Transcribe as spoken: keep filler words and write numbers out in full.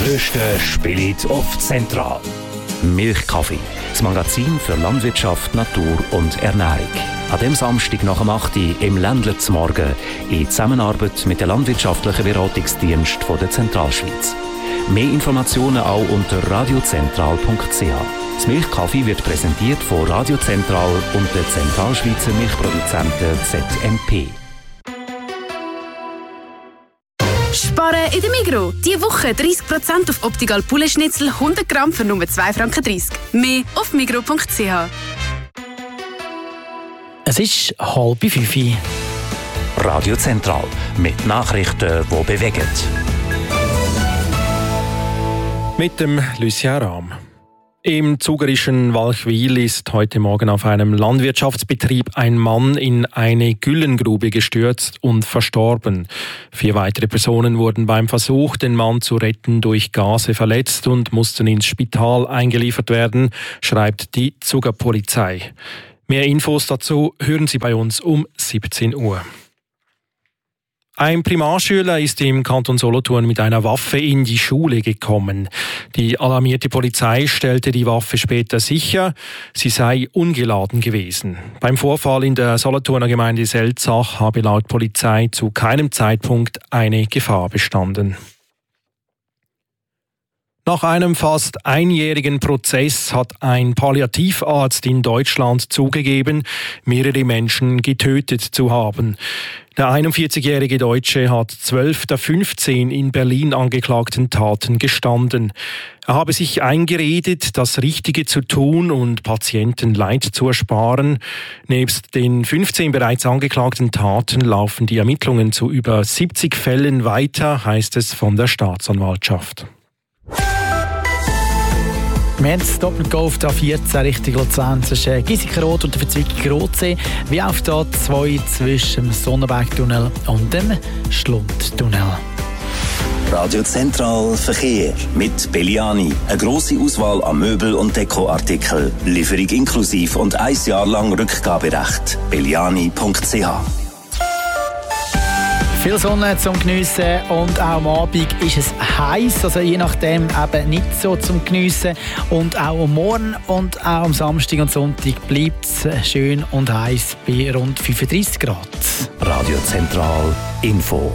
Frühstück spielt auf Zentral. Milchkaffee, das Magazin für Landwirtschaft, Natur und Ernährung. An dem Samstag nach dem acht Uhr im Ländle zum Morgen in Zusammenarbeit mit dem landwirtschaftlichen Beratungsdienst von der Zentralschweiz. Mehr Informationen auch unter radiozentral punkt c h. Das Milchkaffee wird präsentiert von Radio Zentral und der Zentralschweizer Milchproduzenten Z M P. Sparen in der Migros. Diese Woche dreißig Prozent auf Optical Poulet-Schnitzel hundert Gramm für nur zwei Franken dreißig. Mehr auf migros punkt c h. Es ist halb fünf. Radio Zentral mit Nachrichten, die bewegen. Mit dem Lucien Rahm. Im zugerischen Walchwil ist heute Morgen auf einem Landwirtschaftsbetrieb ein Mann in eine Güllengrube gestürzt und verstorben. Vier weitere Personen wurden beim Versuch, den Mann zu retten, durch Gase verletzt und mussten ins Spital eingeliefert werden, schreibt die Zugerpolizei. Mehr Infos dazu hören Sie bei uns um siebzehn Uhr. Ein Primarschüler ist im Kanton Solothurn mit einer Waffe in die Schule gekommen. Die alarmierte Polizei stellte die Waffe später sicher, sie sei ungeladen gewesen. Beim Vorfall in der Solothurner Gemeinde Selzach habe laut Polizei zu keinem Zeitpunkt eine Gefahr bestanden. Nach einem fast einjährigen Prozess hat ein Palliativarzt in Deutschland zugegeben, mehrere Menschen getötet zu haben. Der einundvierzigjährige Deutsche hat zwölf der fünfzehn in Berlin angeklagten Taten gestanden. Er habe sich eingeredet, das Richtige zu tun und Patienten Leid zu ersparen. Nebst den fünfzehn bereits angeklagten Taten laufen die Ermittlungen zu über siebzig Fällen weiter, heißt es von der Staatsanwaltschaft. Wir haben das Doppelgolf A vierzehn Richtung Luzern zwischen Giesikenrot und der Verzweigung Rotsee, wie auf der A zwei zwischen dem Sonnenbergtunnel und dem Schlundtunnel. Radio Zentral Verkehr mit Belliani. Eine grosse Auswahl an Möbel- und Dekoartikeln. Lieferung inklusiv und ein Jahr lang Rückgaberecht. belliani punkt c h. Viel Sonne zum Geniessen und auch am Abend ist es heiß, also je nachdem eben nicht so zum Geniessen. Und auch am Morgen und auch am Samstag und Sonntag bleibt es schön und heiß bei rund fünfunddreissig Grad. Radio Zentral Info.